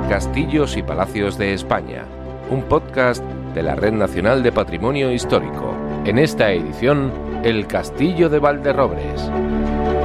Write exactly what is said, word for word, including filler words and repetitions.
Castillos y Palacios de España, un podcast de la Red Nacional de Patrimonio Histórico. En esta edición, el Castillo de Valderrobres.